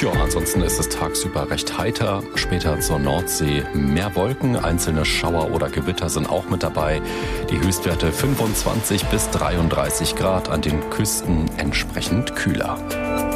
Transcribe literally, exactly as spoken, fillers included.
Ja, ansonsten ist es tagsüber recht heiter. Später zur Nordsee mehr Wolken. Einzelne Schauer oder Gewitter sind auch mit dabei. Die Höchstwerte fünfundzwanzig bis dreiunddreißig Grad, an den Küsten entsprechend kühler.